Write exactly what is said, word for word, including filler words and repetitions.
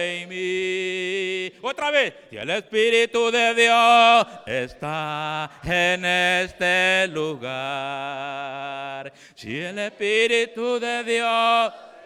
en mí. Otra vez. Y el Espíritu de Dios está en este lugar. Si el Espíritu de Dios